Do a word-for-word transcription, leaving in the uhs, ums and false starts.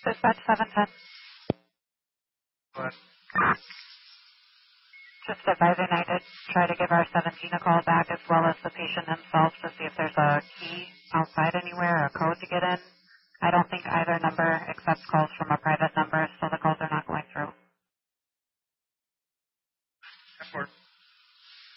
Dispatch seven ten. What? Just advising I did try to give our seventeen a call back as well as the patient himself to see if there's a key outside anywhere or a code to get in. I don't think either number accepts calls from a private number.